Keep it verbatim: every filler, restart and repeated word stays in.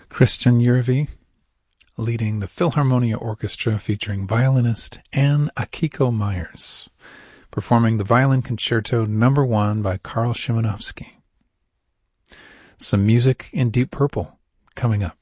Christian Järvi, leading the Philharmonia Orchestra featuring violinist Anne Akiko Myers, performing the Violin Concerto Number One by Karl Szymanowski. Some music in Deep Purple coming up.